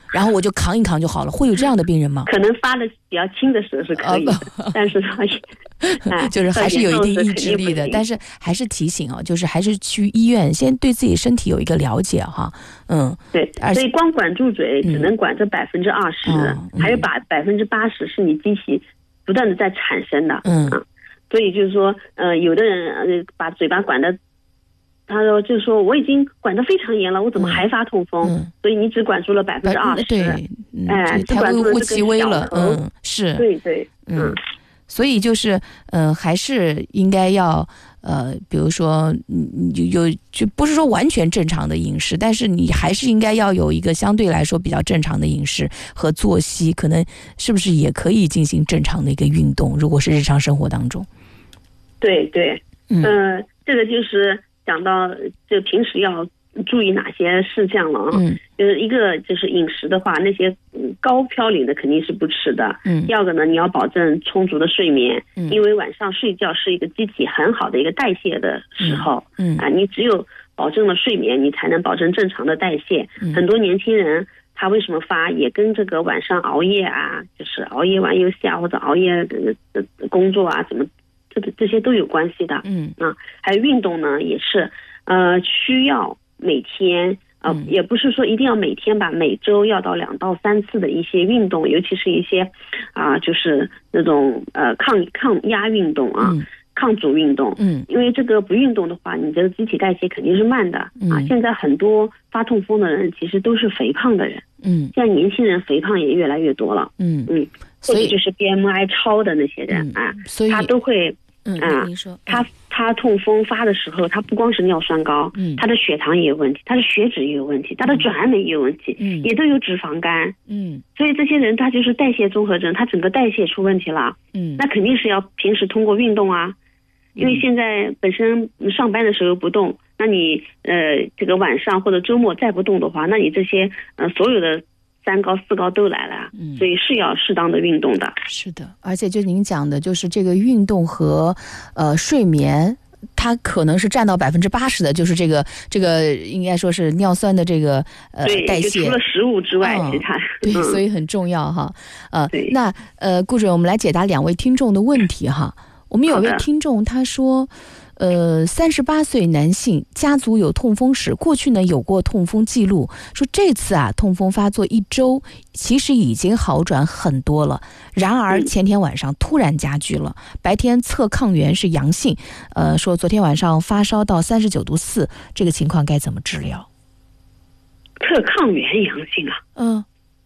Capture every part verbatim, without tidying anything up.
然后我就扛一扛就好了，会有这样的病人吗？ 可能发的比较轻的时候是可以的，呃、但是他、 哎、就是还是有一定意志力的，但是还是提醒啊，就是还是去医院先对自己身体有一个了解哈。嗯， 对，所以光管住嘴只能管这百分之二十，还有百百分之八十是你机体不断的在产生的。嗯。啊，所以就是说，呃，有的人呃把嘴巴管的，他说就是说我已经管得非常严了，我怎么还发痛风？嗯、所以你只管住了百分之二十， 对， 哎，只管住了这个小头， 嗯，是， 对对， 嗯，嗯所以就是，呃，还是应该要，呃，比如说，你有就不是说完全正常的饮食，但是你还是应该要有一个相对来说比较正常的饮食和作息，可能是不是也可以进行正常的一个运动？如果是日常生活当中。 对对，嗯、呃，这个就是讲到就平时要注意哪些事项了啊？嗯，就是一个就是饮食的话，那些高嘌呤的肯定是不吃的。嗯，第二个呢，你要保证充足的睡眠，嗯，因为晚上睡觉是一个机体很好的一个代谢的时候。嗯，嗯啊，你只有保证了睡眠，你才能保证正常的代谢。嗯，很多年轻人他为什么发，也跟这个晚上熬夜啊，就是熬夜玩游戏啊，或者熬夜的工作啊，怎么这这些都有关系的。嗯啊，还有运动呢，也是呃需要每天呃、嗯、也不是说一定要每天吧，每周要到两到三次的一些运动，尤其是一些啊、呃、就是那种呃抗抗压运动啊。嗯，抗阻运动。嗯，因为这个不运动的话，你这个机体代谢肯定是慢的。嗯啊，现在很多发痛风的人其实都是肥胖的人。嗯，现在年轻人肥胖也越来越多了。嗯嗯，或者就是 B M I 超的那些人、嗯、啊，所以他都会嗯啊，您说、嗯、他他痛风发的时候，他不光是尿酸高，嗯，他的血糖也有问题，他的血脂也有问题，他的转氨酶也有问题，嗯，也都有脂肪肝。嗯，所以这些人他就是代谢综合征，他整个代谢出问题了。嗯，那肯定是要平时通过运动啊。因为现在本身上班的时候不动，那你呃这个晚上或者周末再不动的话，那你这些呃所有的三高四高都来了。嗯，所以是要适当的运动的。 是的，而且就您讲的，就是这个运动和呃睡眠，它可能是占到百分之八十的，就是这个这个应该说是尿酸的这个呃代谢， 除了食物之外，嗯、其他对、嗯，所以很重要哈。呃，那呃顾主任，我们来解答两位听众的问题哈。我们有位听众他说，呃，三十八岁男性，家族有痛风史，过去呢有过痛风记录，说这次啊痛风发作一周，其实已经好转很多了，然而前天晚上突然加剧了，白天测抗原是阳性，呃，说昨天晚上发烧到三十九度四，这个情况该怎么治疗？ 测抗原阳性啊？ 嗯。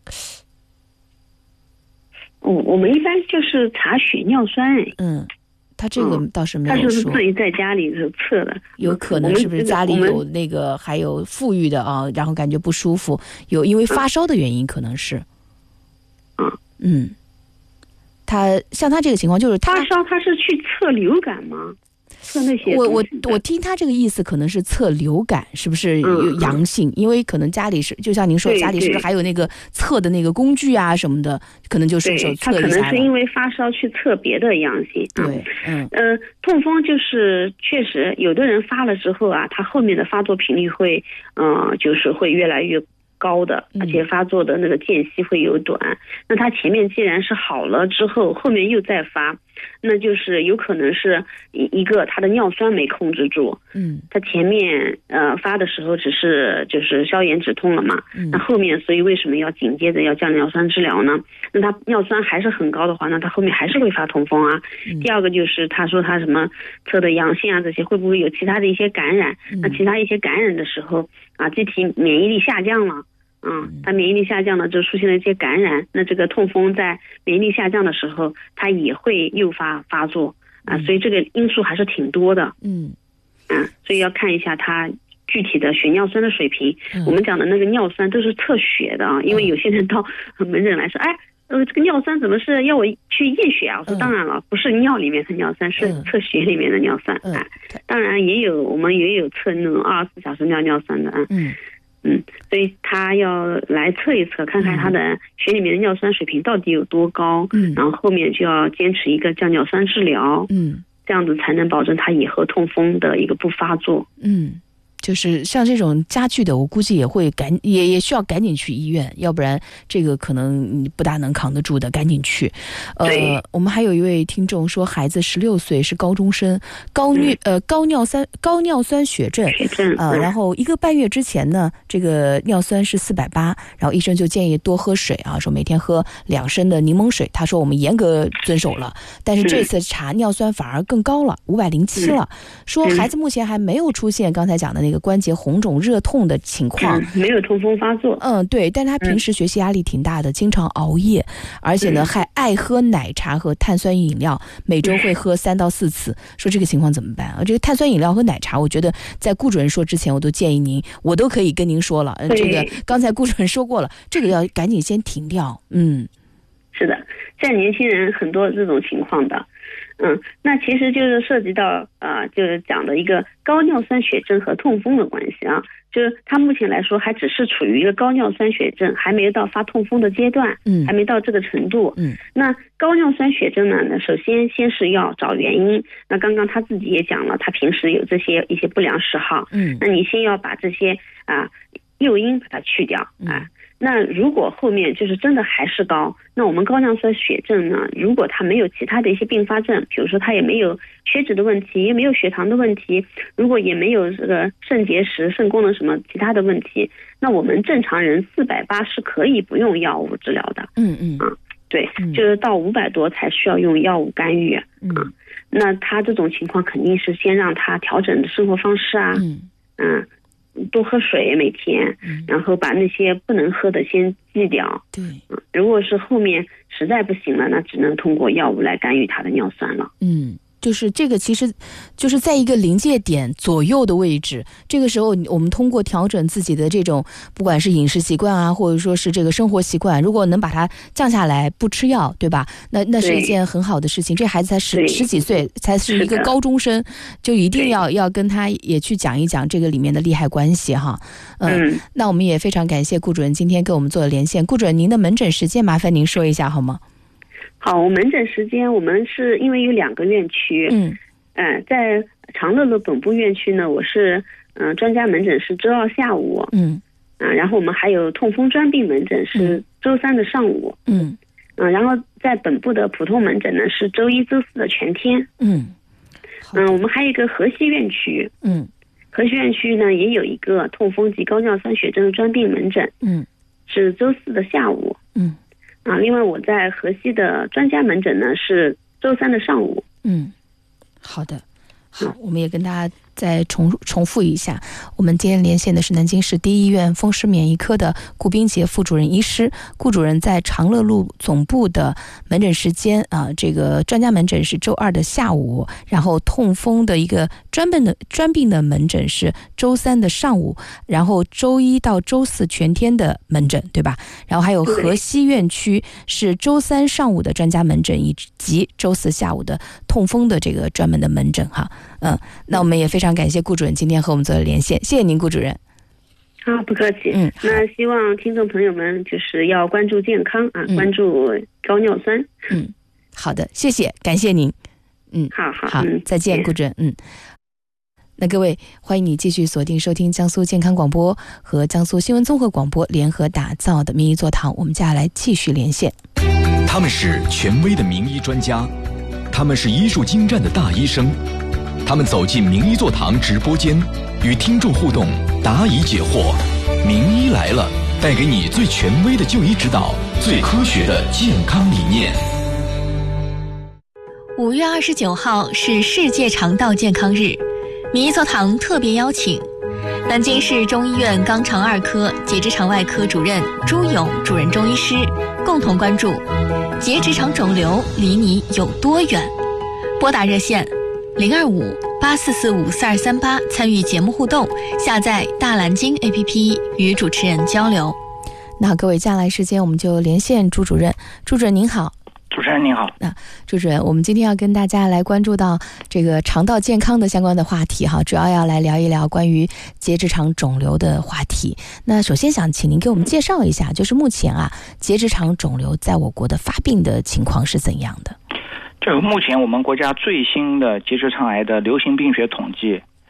哦，我们一般就是查血尿酸。 嗯。他这个倒是没有说， 他是自己在家里头测的， 有可能是不是家里有那个还有富裕的啊，然后感觉不舒服，有因为发烧的原因可能是， 嗯嗯，他像他这个情况就是他发烧，他是去测流感吗？测那些我我我听他这个意思可能是测流感是不是有阳性、嗯、因为可能家里是就像您说家里是不是还有那个测的那个工具啊什么的，可能就顺手测一下。 他可能是因为发烧去测别的阳性。 对，嗯呃，痛风就是确实有的人发了之后啊，他后面的发作频率会嗯、呃、就是会越来越高的，而且发作的那个间隙会有短、嗯、那他前面既然是好了之后后面又再发，那就是有可能是一个他的尿酸没控制住。嗯，他前面呃发的时候只是就是消炎止痛了嘛、嗯、那后面所以为什么要紧接着要降尿酸治疗呢？那他尿酸还是很高的话，那他后面还是会发痛风啊、嗯、第二个就是他说他什么测的阳性啊，这些会不会有其他的一些感染、嗯、那其他一些感染的时候啊，机体免疫力下降了，嗯，它免疫力下降了，就出现了一些感染。那这个痛风在免疫力下降的时候，它也会诱发发作啊，所以这个因素还是挺多的。嗯，啊，所以要看一下它具体的血尿酸的水平。嗯、我们讲的那个尿酸都是测血的啊，因为有些人到门诊来说，哎，呃，这个尿酸怎么是要我去验血啊？我说当然了，不是尿里面的尿酸，是测血里面的尿酸啊。当然也有，我们也有测那种二十四小时尿尿酸的啊。嗯。嗯，所以他要来测一测，看看他的血里面的尿酸水平到底有多高，嗯，然后后面就要坚持一个降尿酸治疗，嗯，这样子才能保证他以后痛风的一个不发作。 嗯， 就是像这种加剧的，我估计也会赶也也需要赶紧去医院，要不然这个可能不大能扛得住的，赶紧去。呃，我们还有一位听众说，孩子十六岁是高中生，高尿、嗯、呃高尿酸高尿酸血症，呃，然后一个半月之前呢，这个尿酸是四百八，然后医生就建议多喝水啊，说每天喝两升的柠檬水。他说我们严格遵守了，但是这次查尿酸反而更高了，五百零七了。说孩子目前还没有出现刚才讲的那个关节红肿热痛的情况、 嗯、没有痛风发作。 嗯，对，但他平时学习压力挺大的、嗯、经常熬夜，而且呢、嗯、还爱喝奶茶和碳酸饮料，每周会喝三到四次。说这个情况怎么办啊？这个碳酸饮料和奶茶，我觉得在顾主任说之前我都建议您，我都可以跟您说了，这个刚才顾主任说过了，这个要赶紧先停掉。嗯， 是的，现在年轻人很多这种情况的。嗯，那其实就是涉及到啊、呃，就是讲的一个高尿酸血症和痛风的关系啊，就是他目前来说还只是处于一个高尿酸血症，还没有到发痛风的阶段，嗯，还没到这个程度，嗯，那高尿酸血症呢，那首先先是要找原因，那刚刚他自己也讲了，他平时有这些一些不良嗜好，嗯，那你先要把这些啊诱因把它去掉啊。嗯，那如果后面就是真的还是高，那我们高尿酸血症呢，如果它没有其他的一些并发症，比如说它也没有血脂的问题，也没有血糖的问题，如果也没有这个肾结石、肾功能什么其他的问题，那我们正常人四百八是可以不用药物治疗的。嗯嗯啊，对，就是到五百多才需要用药物干预。嗯，啊、那他这种情况肯定是先让他调整生活方式啊，嗯嗯。多喝水每天，然后把那些不能喝的先忌掉。对，嗯，如果是后面实在不行了，那只能通过药物来干预他的尿酸了。嗯。 就是这个其实就是在一个临界点左右的位置，这个时候我们通过调整自己的这种不管是饮食习惯啊，或者说是这个生活习惯，如果能把它降下来，不吃药，对吧？那那是一件很好的事情。这孩子才十十几岁，才是一个高中生，就一定要要跟他也去讲一讲这个里面的利害关系哈。嗯，嗯那我们也非常感谢顾主任今天跟我们做了连线。顾主任，您的门诊时间麻烦您说一下好吗？ 好，我门诊时间我们是因为有两个院区，嗯，呃，在长乐路本部院区呢，我是嗯、呃、专家门诊是周二下午，嗯，啊、呃，然后我们还有痛风专病门诊是周三的上午，嗯，嗯、呃，然后在本部的普通门诊呢是周一、周四的全天，嗯，嗯、呃，我们还有一个河西院区，嗯，河西院区呢也有一个痛风及高尿酸血症的专病门诊，嗯，是周四的下午，嗯。啊，另外我在河西的专家门诊呢是周三的上午。嗯， 好的，好，我们也跟大家再重重复一下，我们今天连线的是南京市第一医院风湿免疫科的顾冰洁副主任医师。顾主任在长乐路总部的门诊时间啊，这个专家门诊是周二的下午，然后痛风的一个专门的专病的门诊是周三的上午，然后周一到周四全天的门诊，对吧？然后还有河西院区是周三上午的专家门诊以及周四下午的痛风的这个专门的门诊哈。嗯，那我们也非常感谢顾主任今天和我们做了连线，谢谢您顾主任。 啊，不客气。嗯，那希望听众朋友们就是要关注健康啊，嗯、关注高尿酸。 嗯，好的，谢谢，感谢您。嗯， 好好好，再见，顾主任。嗯，那各位，欢迎你继续锁定收听江苏健康广播和江苏新闻综合广播联合打造的名医座堂，我们接下来继续连线。 他们是权威的名医专家，他们是医术精湛的大医生。他们走进名医座堂直播间，与听众互动，答疑解惑。名医来了，带给你最权威的就医指导，最科学的健康理念。 五月二十九号是世界肠道健康日，名医座堂特别邀请南京市中医院肛肠二科结直肠外科主任朱勇主任中医师，共同关注结直肠肿瘤离你有多远。拨打热线零二五八四四五四二三八参与节目互动，下载大蓝鲸 A P P 与主持人交流。 那各位，接下来时间我们就连线朱主任。朱主任您好。 主持人您好。 那朱主任，我们今天要跟大家来关注到这个肠道健康的相关的话题哈，主要要来聊一聊关于结直肠肿瘤的话题。那首先想请您给我们介绍一下，就是目前啊结直肠肿瘤在我国的发病的情况是怎样的？ 这个目前我们国家最新的结直肠癌的流行病学统计，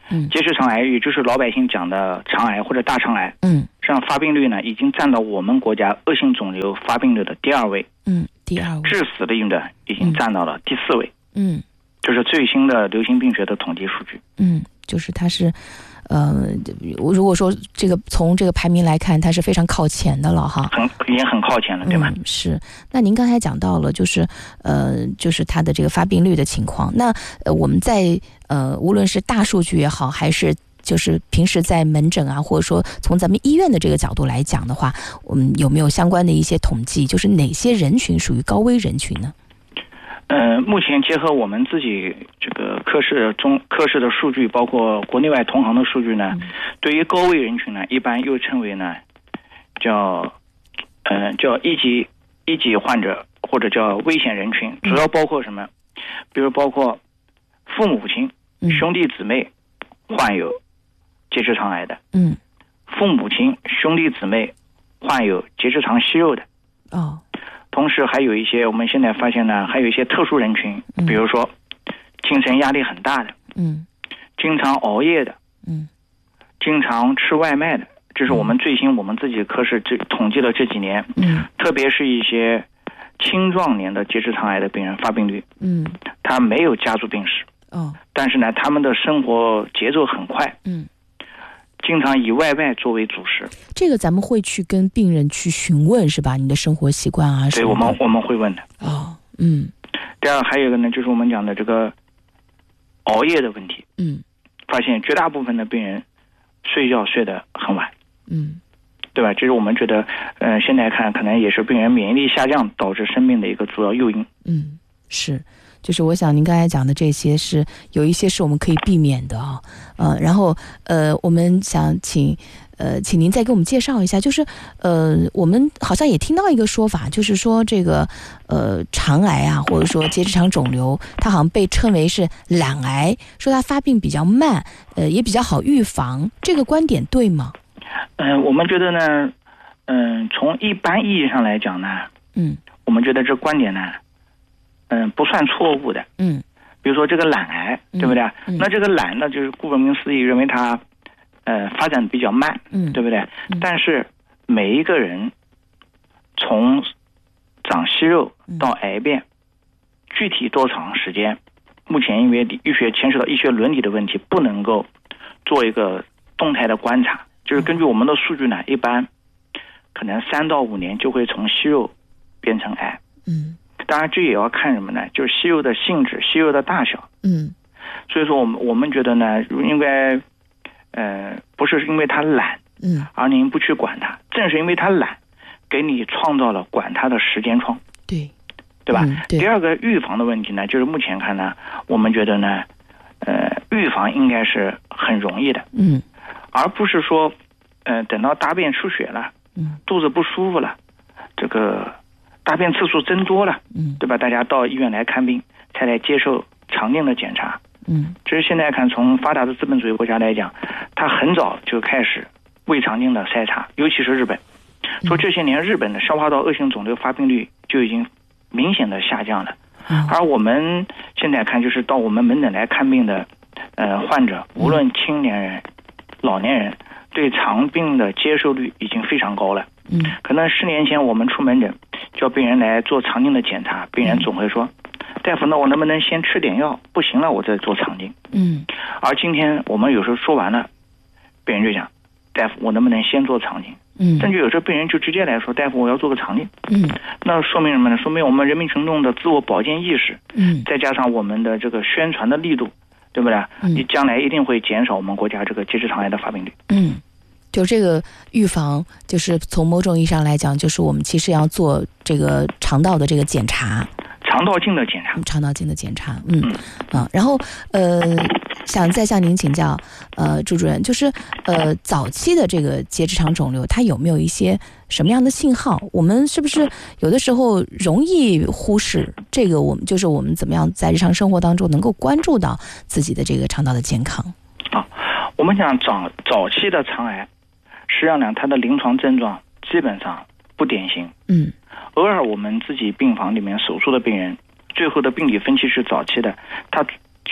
嗯， 结直肠癌也就是老百姓讲的肠癌或者大肠癌， 嗯， 实际上发病率呢已经占到我们国家恶性肿瘤发病率的第二位， 嗯，第二位， 致死率的已经占到了第四位， 嗯， 这是最新的流行病学的统计数据， 嗯，就是它是。呃，如果说这个从这个排名来看，它是非常靠前的了哈， 很也很靠前了，对吧？ 嗯，是。那您刚才讲到了，就是呃，就是它的这个发病率的情况。那呃，我们在呃，无论是大数据也好，还是就是平时在门诊啊，或者说从咱们医院的这个角度来讲的话，我们有没有相关的一些统计？就是哪些人群属于高危人群呢？ 呃，目前结合我们自己这个科室中科室的数据，包括国内外同行的数据呢，嗯、对于高危人群呢，一般又称为呢叫呃叫一级一级患者或者叫危险人群，主要包括什么？比如包括父母亲、兄弟姊妹患有结直肠癌的，嗯，父母亲、兄弟姊妹患有结直肠息肉的，哦。同时还有一些我们现在发现呢，还有一些特殊人群，比如说精神压力很大的，嗯，经常熬夜的，嗯，经常吃外卖的，这是我们最新我们自己科室这统计了这几年，嗯，特别是一些青壮年的结直肠癌的病人发病率，嗯，他没有家族病史，哦，但是呢，他们的生活节奏很快，嗯。经常以外卖作为主食， 这个咱们会去跟病人去询问是吧？你的生活习惯啊什么的， 对，我们我们会问的。 哦，嗯。 第二还有一个呢，就是我们讲的这个熬夜的问题。嗯。发现绝大部分的病人睡觉睡得很晚。嗯。对吧？这是我们觉得，呃，现在看可能也是病人免疫力下降导致生病的一个主要诱因。 嗯，是。就是我想您刚才讲的这些是有一些是我们可以避免的啊，呃，然后呃，我们想请呃，请您再给我们介绍一下，就是呃，我们好像也听到一个说法，就是说这个呃肠癌啊，或者说结直肠肿瘤，它好像被称为是懒癌，说它发病比较慢，呃，也比较好预防，这个观点对吗？ 嗯、呃，我们觉得呢，嗯、呃，从一般意义上来讲呢，嗯，我们觉得这观点呢。嗯，不算错误的。嗯，比如说这个懒癌，对不对？嗯、那这个懒呢，就是顾名思义，认为它呃发展比较慢，嗯，对不对？嗯、但是每一个人从长息肉到癌变，嗯、具体多长时间，目前因为医学牵涉到医学伦理的问题，不能够做一个动态的观察。就是根据我们的数据呢，一般可能三到五年就会从息肉变成癌。嗯。当然，这也要看什么呢？就是息肉的性质、息肉的大小。嗯，所以说我们我们觉得呢，应该，呃，不是因为他懒，嗯，而您不去管他，正是因为他懒，给你创造了管他的时间窗。 对， 对吧？嗯、对。第二个预防的问题呢，就是目前看呢，我们觉得呢，呃，预防应该是很容易的。嗯，而不是说，呃，等到大便出血了，嗯，肚子不舒服了，这个。大便次数增多了，嗯，对吧？大家到医院来看病，才来接受常见的检查，嗯，这是现在看从发达的资本主义国家来讲，它很早就开始胃肠镜的筛查，尤其是日本，说这些年日本的消化道恶性肿瘤发病率就已经明显的下降了，嗯、而我们现在看就是到我们门诊来看病的，呃，患者无论青年人、老年人，对肠病的接受率已经非常高了。嗯，可能十年前我们出门诊叫病人来做肠镜的检查，病人总会说：“嗯、大夫，那我能不能先吃点药？不行了，我再做肠镜。”嗯，而今天我们有时候说完了，病人就讲：“大夫，我能不能先做肠镜？”嗯，甚至有时候病人就直接来说：“大夫，我要做个肠镜。”嗯，那说明什么呢？说明我们人民群众的自我保健意识，嗯，再加上我们的这个宣传的力度，对不对？嗯，你将来一定会减少我们国家这个结直肠癌的发病率。 嗯。就这个预防，就是从某种意义上来讲，就是我们其实要做这个肠道的这个检查， 肠道镜的检查， 肠道镜的检查，嗯啊，然后呃，想再向您请教，呃，朱主任，就是呃，早期的这个结直肠肿瘤，它有没有一些什么样的信号？我们是不是有的时候容易忽视这个？我们就是我们怎么样在日常生活当中能够关注到自己的这个肠道的健康？ 啊，我们讲早早期的肠癌。实际上呢，它的临床症状基本上不典型。嗯，偶尔我们自己病房里面手术的病人，最后的病理分期是早期的，他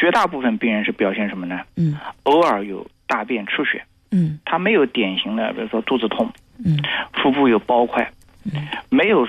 绝大部分病人是表现什么呢？ 嗯， 偶尔有大便出血， 嗯， 他没有典型的，比如说肚子痛， 嗯， 腹部有包块， 嗯， 没有